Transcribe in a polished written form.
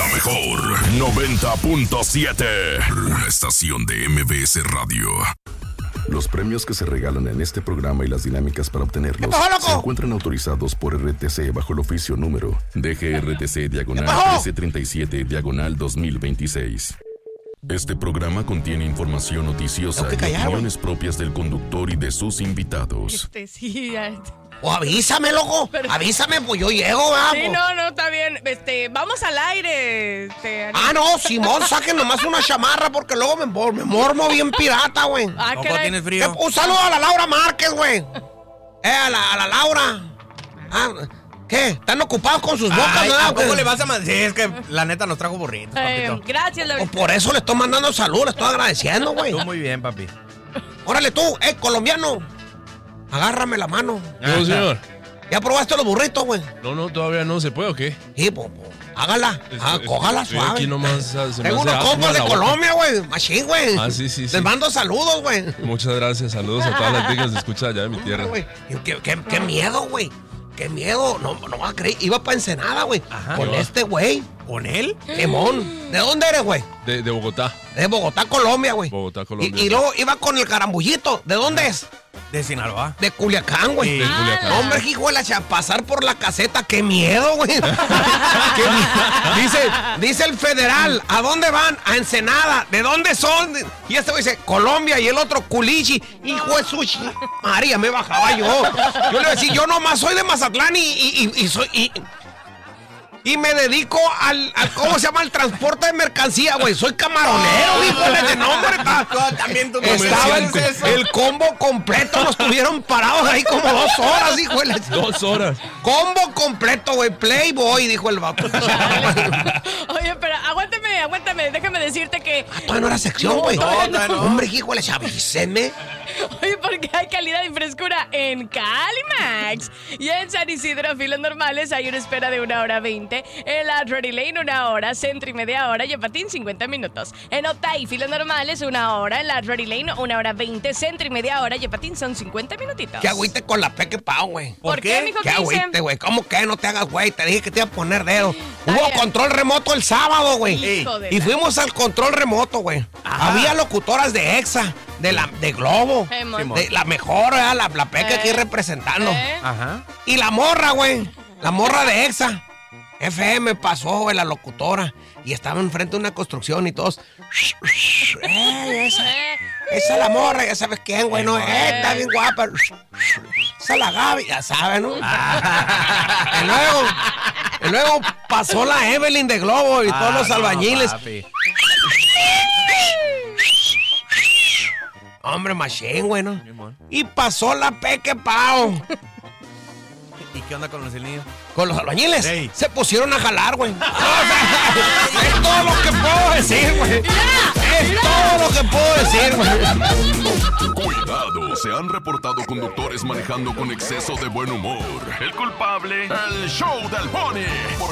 La mejor 90.7. Estación de MBS Radio. Los premios que se regalan en este programa y las dinámicas para obtenerlos se encuentran autorizados por RTC bajo el oficio número DGRTC/1337/2026. Este programa contiene información noticiosa y opiniones propias del conductor y de sus invitados. O avísame, loco. Avísame, pues yo llego, ¿verdad? Sí, no, está bien. Vamos al aire. No, Simón, saque nomás una chamarra porque luego me mormo bien pirata, güey. ¿Cómo tienes frío? Un saludo a la Laura Márquez, güey. A la Laura. ¿Qué? ¿Están ocupados con sus bocas? ¿Cómo le vas a mandar? Sí, es que la neta nos trajo burritos, papito. Gracias, Laura. Por eso le estoy mandando salud, le estoy agradeciendo, güey. Tú muy bien, papi. Órale tú, colombiano. Agárrame la mano. No, señor. ¿Ya probaste los burritos, güey? No, todavía no. ¿Se puede o qué? Sí, hágala. Cójala suave. Aquí nomás tengo unos compas de Colombia, güey. Machín, güey. Sí. Les mando saludos, güey. Muchas gracias. Saludos a todas las chicas que escuchan allá de mi tierra. Qué miedo, güey. Qué miedo. No vas a creer. Iba para Ensenada, güey. Con este güey. ¿Con él? Limón. ¿De dónde eres, güey? De Bogotá. De Bogotá, Colombia, güey. Bogotá, Colombia. Y luego iba con el carambullito. ¿De dónde es? De Sinaloa. De Culiacán, güey. Sí, de Culiacán. Hombre, hijo de la pasar por la caseta, qué miedo, güey. Dice el federal, ¿a dónde van? A Ensenada. ¿De dónde son? Y este güey dice, Colombia, y el otro, Culichi. Hijo de su María, me bajaba yo. Yo le iba a decir, yo nomás soy de Mazatlán y me dedico al ¿cómo se llama? Al transporte de mercancía, güey. Soy camaronero, hijo de nombre. También tú estaba el combo completo. Nos tuvieron parados ahí como 2 horas, hijo de 2 horas. Combo completo, güey. Playboy, dijo el vato. Oye, pero aguántame. Déjame decirte que... todavía no era sección, güey. No. Hombre, hijo de avísenme. Oye, porque hay calidad y frescura en Calimax. Y en San Isidro, filas normales, hay una espera de 1 hora 20. En la Ready Lane, 1 hora. Centro y media hora. Y en Patín, 50 minutos. En Otay, filas normales, 1 hora. En la Ready Lane, 1 hora 20. Centro y media hora. Y en Patín son 50 minutitos. ¿Qué agüite con la Peque Pau, güey? ¿Por qué, mijo? ¿Qué agüite, güey? ¿Cómo que? No te hagas, güey. Te dije que te iba a poner dedo. Hubo control remoto el sábado, güey. Y fuimos al control remoto, güey. Había locutoras de EXA, de Globo, de la mejor, la Peque aquí representando. Ajá. Y la morra, güey. La morra de EXA. FM pasó, güey, la locutora. Y estaba enfrente de una construcción y todos. Esa es la morra, ya sabes quién, güey. No, está bien guapa. Esa es la Gaby, ya sabes, ¿no? Y luego pasó la Evelyn de Globo y todos los albañiles. Hombre, machín, güey, ¿no? Y pasó la Peque Pau. ¿Y qué onda con los niños? Con los albañiles. Hey. Se pusieron a jalar, güey. Es todo lo que puedo decir, güey. Es todo lo que puedo decir, güey. Cuidado, se han reportado conductores manejando con exceso de buen humor. El culpable, el show del Pony. Por